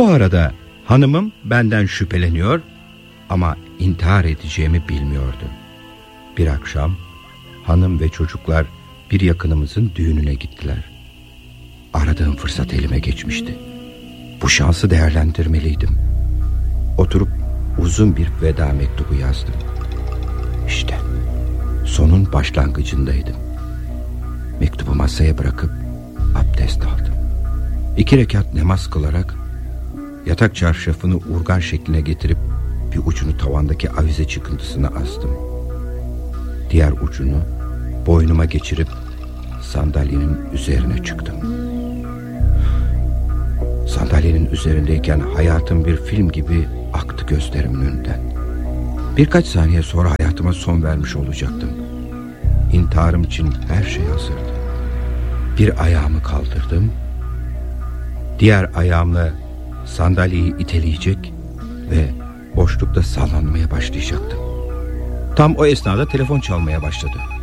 O arada hanımım benden şüpheleniyor ama intihar edeceğimi bilmiyordu. Bir akşam hanım ve çocuklar bir yakınımızın düğününe gittiler. Aradığım fırsat elime geçmişti. Bu şansı değerlendirmeliydim. Oturup uzun bir veda mektubu yazdım. İşte sonun başlangıcındaydım. Mektubu masaya bırakıp abdest aldım. 2 rekat namaz kılarak yatak çarşafını urgan şekline getirip bir ucunu tavandaki avize çıkıntısına astım. Diğer ucunu boynuma geçirip sandalyenin üzerine çıktım. Sandalyenin üzerindeyken hayatım bir film gibi aktı gözlerimin önünden. Birkaç saniye sonra hayatıma son vermiş olacaktım. İntiharım için her şey hazırdı. Bir ayağımı kaldırdım. Diğer ayağımla sandalyeyi iteleyecek ve boşlukta sallanmaya başlayacaktım. Tam o esnada telefon çalmaya başladı.